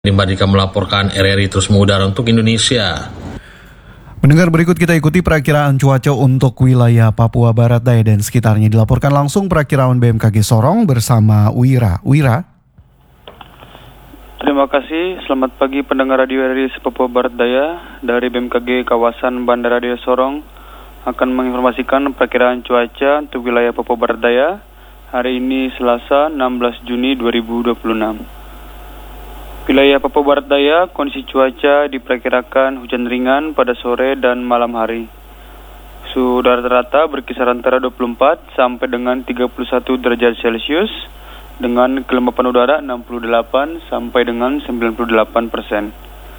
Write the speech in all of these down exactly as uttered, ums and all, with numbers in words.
Dibandingkan melaporkan R R I terus mengudara untuk Indonesia. Pendengar, berikut kita ikuti perakiraan cuaca untuk wilayah Papua Barat Daya dan sekitarnya. Dilaporkan langsung perakiraan B M K G Sorong bersama Wira. Wira. Terima kasih, selamat pagi pendengar radio R R I Papua Barat Daya. Dari B M K G kawasan Bandara Daya Sorong akan menginformasikan perakiraan cuaca untuk wilayah Papua Barat Daya hari ini Selasa enam belas Juni dua ribu dua puluh enam. Wilayah Papua Barat Daya, kondisi cuaca diperkirakan hujan ringan pada sore dan malam hari. Suhu rata-rata berkisar antara dua puluh empat sampai dengan tiga puluh satu derajat Celcius dengan kelembapan udara enam puluh delapan sampai dengan sembilan puluh delapan persen.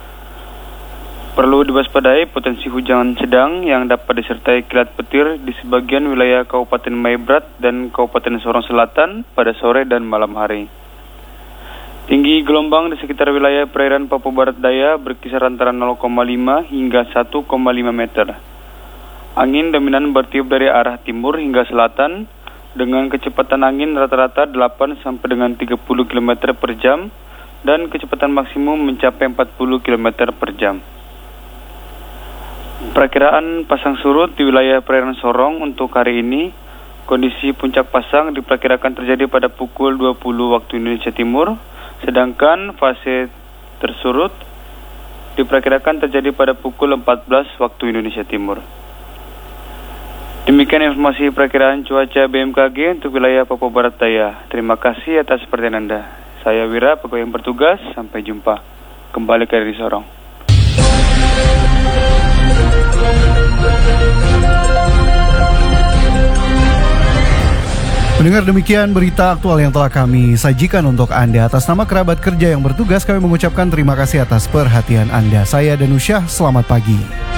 Perlu diwaspadai potensi hujan sedang yang dapat disertai kilat petir di sebagian wilayah Kabupaten Maibrat dan Kabupaten Sorong Selatan pada sore dan malam hari. Tinggi gelombang di sekitar wilayah perairan Papua Barat Daya berkisar antara nol koma lima hingga satu koma lima meter. Angin dominan bertiup dari arah timur hingga selatan dengan kecepatan angin rata-rata delapan sampai dengan tiga puluh kilometer per jam dan kecepatan maksimum mencapai empat puluh kilometer per jam. Perakiraan pasang surut di wilayah perairan Sorong untuk hari ini, kondisi puncak pasang diperkirakan terjadi pada pukul dua puluh waktu Indonesia Timur. Sedangkan fase tersurut diperkirakan terjadi pada pukul empat belas waktu Indonesia Timur. Demikian informasi perakiraan cuaca B M K G untuk wilayah Papua Barat Daya. Terima kasih atas perhatian Anda. Saya Wira, pegawai yang bertugas. Sampai jumpa. Kembali ke R R I Sorong. Mendengar demikian berita aktual yang telah kami sajikan untuk Anda. Atas nama kerabat kerja yang bertugas, kami mengucapkan terima kasih atas perhatian Anda. Saya Danusyah, selamat pagi.